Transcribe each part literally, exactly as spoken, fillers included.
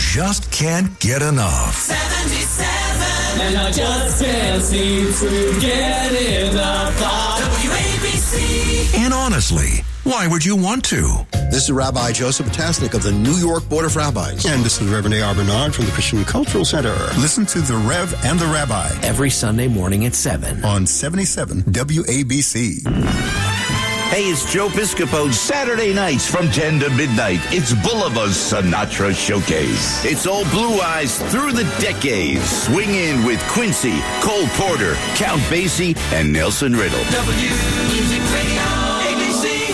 just can't get enough. seventy-seven, and I just can't seem to get enough. W A B C. And honestly, why would you want to? This is Rabbi Joseph Potasnik of the New York Board of Rabbis. And this is Reverend A R. Bernard from the Christian Cultural Center. Listen to The Rev and the Rabbi every Sunday morning at seven on seventy-seven W A B C. Hey, it's Joe Piscopo. Saturday nights from ten to midnight, it's Bolivar's Sinatra Showcase. It's old Blue Eyes through the decades. Swing in with Quincy, Cole Porter, Count Basie, and Nelson Riddle. W Music Radio, A B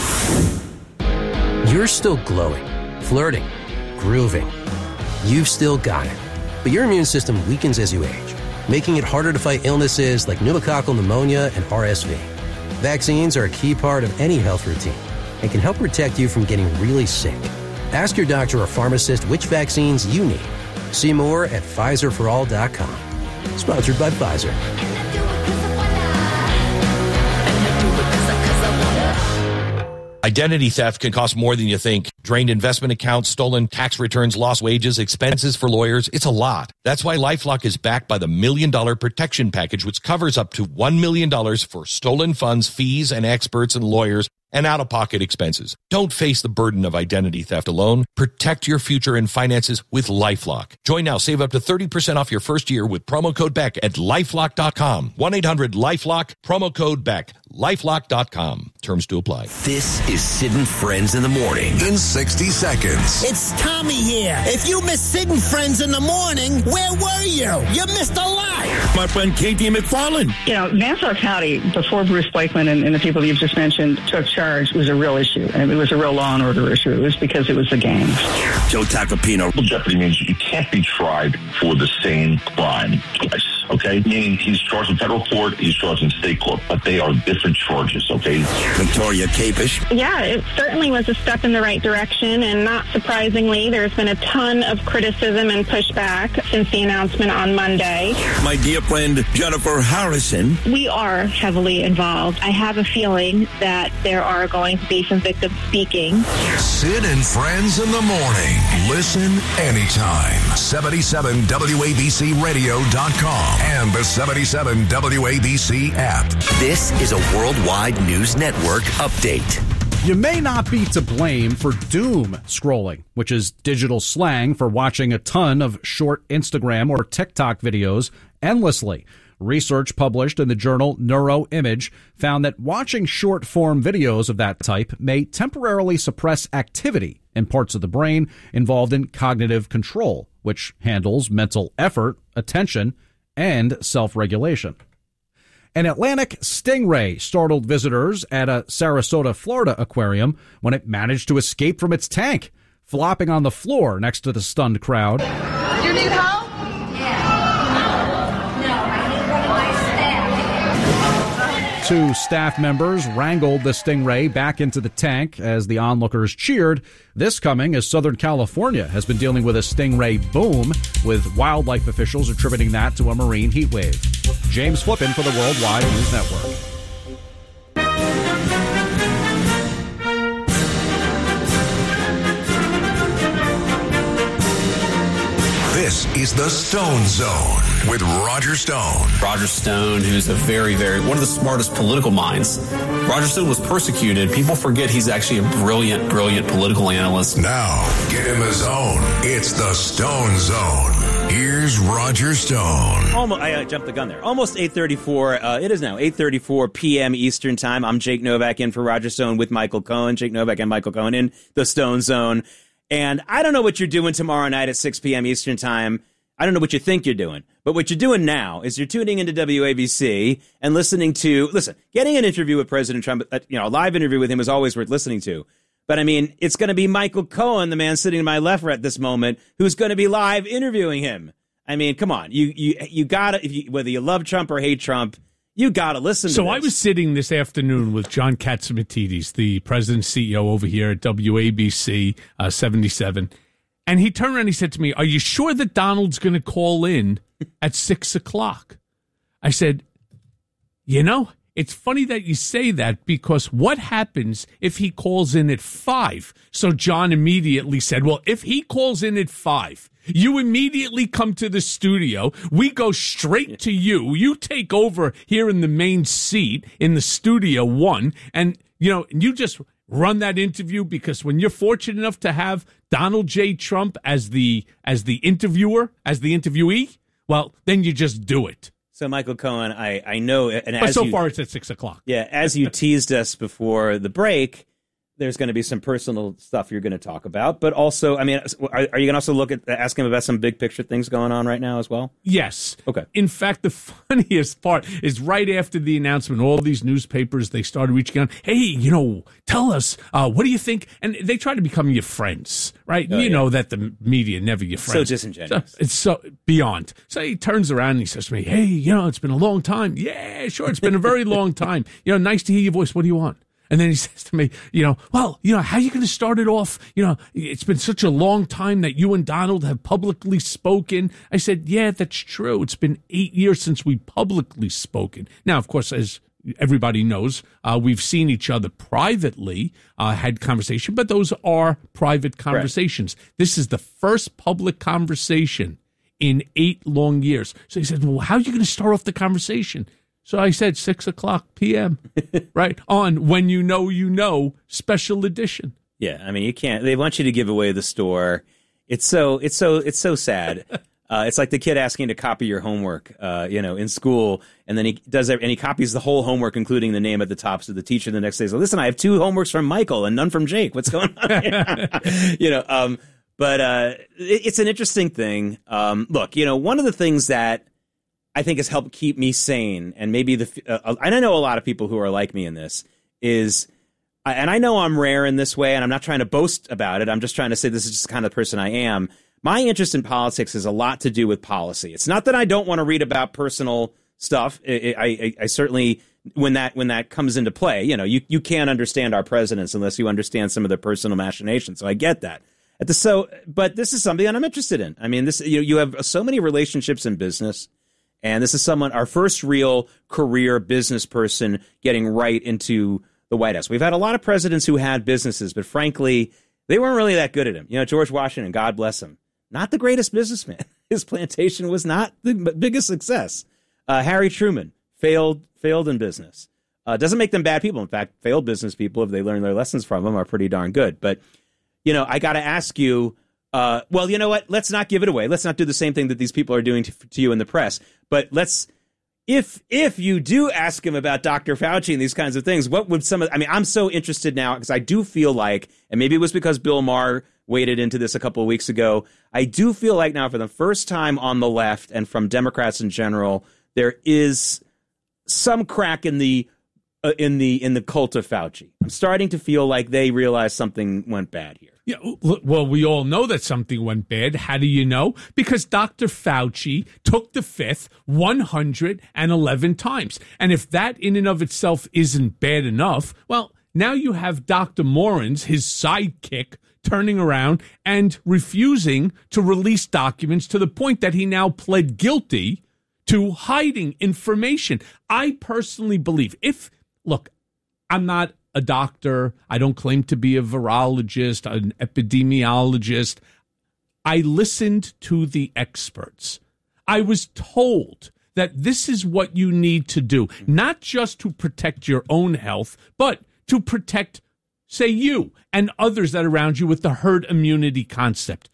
C. You're still glowing, flirting, grooving. You've still got it. But your immune system weakens as you age, making it harder to fight illnesses like pneumococcal pneumonia and R S V. Vaccines are a key part of any health routine and can help protect you from getting really sick. Ask your doctor or pharmacist which vaccines you need. See more at Pfizer for all dot com. Sponsored by Pfizer. Identity theft can cost more than you think. Drained investment accounts, stolen tax returns, lost wages, expenses for lawyers. It's a lot. That's why LifeLock is backed by the Million Dollar Protection Package, which covers up to one million dollars for stolen funds, fees, and experts and lawyers, and out-of-pocket expenses. Don't face the burden of identity theft alone. Protect your future and finances with LifeLock. Join now. Save up to thirty percent off your first year with promo code Beck at lifelock dot com. one eight hundred lifelock, promo code Beck. lifelock dot com. Terms to apply. This is Sid and Friends in the Morning. In sixty seconds. It's Tommy here. If you missed Sid and Friends in the Morning, where were you? You missed a lot. My friend Katie McFarland. You know, Nassau County, before Bruce Blakeman and, and the people you've just mentioned took charge, was a real issue. And it was a real law and order issue. It was because it was the gangs. Joe Tacopino. Double jeopardy means you can't be tried for the same crime twice, okay? Meaning he's charged in federal court, he's charged in state court, but they are different charges, okay? Victoria Capish. Yeah, it certainly was a step in the right direction, and not surprisingly, there's been a ton of criticism and pushback since the announcement on Monday. My dear friend Jennifer Harrison. We are heavily involved. I have a feeling that there are going to be some victims speaking. Sid and Friends in the Morning. Listen anytime. seventy-seven W A B C radio dot com and the seventy-seven W A B C app. This is a worldwide news network update. You may not be to blame for doom scrolling, which is digital slang for watching a ton of short Instagram or TikTok videos endlessly. Research published in the journal Neuroimage found that watching short-form videos of that type may temporarily suppress activity in parts of the brain involved in cognitive control, which handles mental effort, attention, and self-regulation. An Atlantic stingray startled visitors at a Sarasota, Florida aquarium when it managed to escape from its tank, flopping on the floor next to the stunned crowd. You need help? Two staff members wrangled the stingray back into the tank as the onlookers cheered. This coming as Southern California has been dealing with a stingray boom, with wildlife officials attributing that to a marine heat wave. James Flippin for the Worldwide News Network. This is the Stone Zone with Roger Stone. Roger Stone, who's a very, very, one of the smartest political minds. Roger Stone was persecuted. People forget he's actually a brilliant, brilliant political analyst. Now, get in the zone. It's the Stone Zone. Here's Roger Stone. Almost, I uh, jumped the gun there. Almost eight thirty-four. Uh, it is now eight thirty-four p.m. Eastern Time. I'm Jake Novak in for Roger Stone with Michael Cohen. Jake Novak and Michael Cohen in the Stone Zone. And I don't know what you're doing tomorrow night at six p.m. Eastern Time. I don't know what you think you're doing. But what you're doing now is you're tuning into W A B C and listening to, listen, getting an interview with President Trump, uh, you know, a live interview with him is always worth listening to. But, I mean, it's going to be Michael Cohen, the man sitting to my left at this moment, who's going to be live interviewing him. I mean, come on. You you you got to, if you, whether you love Trump or hate Trump, you got to listen to so this. So I was sitting this afternoon with John Catsimatidis, the president's C E O over here at W A B C uh, seventy-seven. And he turned around and he said to me, are you sure that Donald's going to call in at six o'clock? I said, you know, it's funny that you say that, because what happens if he calls in at five? So John immediately said, well, if he calls in at five, you immediately come to the studio. We go straight to you. You take over here in the main seat in the studio one. And, you know, you just run that interview, because when you're fortunate enough to have Donald J. Trump as the as the interviewer, as the interviewee, well, then you just do it. So, Michael Cohen, I, I know, and but as so you, far it's at six o'clock. Yeah, as you teased us before the break, there's going to be some personal stuff you're going to talk about, but also, I mean, are, are you going to also look at ask him about some big picture things going on right now as well? Yes. Okay. In fact, the funniest part is right after the announcement, all these newspapers, they started reaching out. Hey, you know, tell us, uh, what do you think? And they try to become your friends, right? Oh, you yeah. know that the media never your friends. So disingenuous. So, it's so beyond. So he turns around and he says to me, hey, you know, it's been a long time. Yeah, sure. It's been a very long time. You know, nice to hear your voice. What do you want? And then he says to me, you know, well, you know, how are you going to start it off? You know, it's been such a long time that you and Donald have publicly spoken. I said, yeah, that's true. It's been eight years since we publicly spoken. Now, of course, as everybody knows, uh, we've seen each other privately, uh, had conversation, but those are private conversations. Right. This is the first public conversation in eight long years. So he said, well, how are you going to start off the conversation? So I said six o'clock p.m., right, on When You Know You Know special edition. Yeah, I mean, you can't. They want you to give away the store. It's so it's so it's so sad. Uh, it's like the kid asking to copy your homework, uh, you know, in school, and then he does it, and he copies the whole homework, including the name at the top. So the teacher the next day says, "Listen, I have two homeworks from Michael and none from Jake. What's going on here?" you know, um, but uh, it, it's an interesting thing. Um, look, you know, one of the things that I think has helped keep me sane, and maybe the, uh, and I know a lot of people who are like me in this, is, and I know I'm rare in this way, and I'm not trying to boast about it. I'm just trying to say this is just the kind of person I am. My interest in politics has a lot to do with policy. It's not that I don't want to read about personal stuff. I, I, I certainly, when that when that comes into play, you know, you, you can't understand our presidents unless you understand some of their personal machinations. So I get that. At the so, but this is something that I'm interested in. I mean, this you you have so many relationships in business. And this is someone, our first real career business person getting right into the White House. We've had a lot of presidents who had businesses, but frankly, they weren't really that good at them. You know, George Washington, God bless him, not the greatest businessman. His plantation was not the biggest success. Uh, Harry Truman failed, failed in business. Uh, doesn't make them bad people. In fact, failed business people, if they learn their lessons from them, are pretty darn good. But, you know, I got to ask you, Uh, well, you know what? Let's not give it away. Let's not do the same thing that these people are doing to, to you in the press. But let's, if if you do ask him about Doctor Fauci and these kinds of things, what would some of, I mean, I'm so interested now because I do feel like, and maybe it was because Bill Maher waded into this a couple of weeks ago, I do feel like now for the first time on the left and from Democrats in general, there is some crack in the uh, in the in the cult of Fauci. I'm starting to feel like they realize something went bad here. Yeah, well, we all know that something went bad. How do you know? Because Doctor Fauci took the fifth one hundred eleven times. And if that in and of itself isn't bad enough, well, now you have Doctor Morans, his sidekick, turning around and refusing to release documents to the point that he now pled guilty to hiding information. I personally believe if, look, I'm not a doctor. I don't claim to be a virologist, an epidemiologist. I listened to the experts. I was told that this is what you need to do, not just to protect your own health, but to protect, say, you and others that are around you with the herd immunity concept.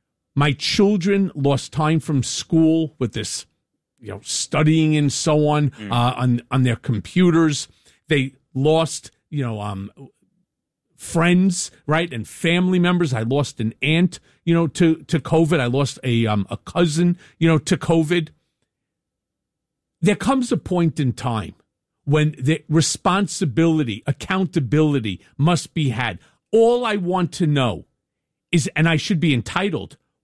My children lost time from school with this, you know, studying and so on, mm. uh, on, on their computers. They lost you know, um, friends, right, and family members. I lost an aunt, you know, to, to COVID. I lost a um, a cousin, you know, to COVID. There comes a point in time when the responsibility, accountability must be had. All I want to know is, and I should be entitled